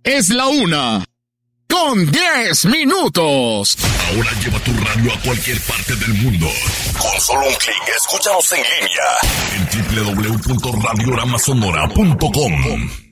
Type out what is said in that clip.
Es la 1:10. Ahora lleva tu radio a cualquier parte del mundo. Con solo un clic, escúchanos en línea en www.radiogramasonora.com.